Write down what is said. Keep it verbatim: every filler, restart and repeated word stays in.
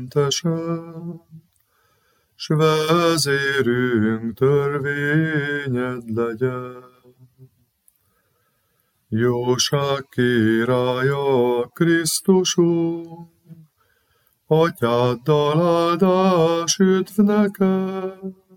mentesen, s vezérünk törvényed legyen. Jóság királya Krisztusunk, Atyáddal áldás üdv neked,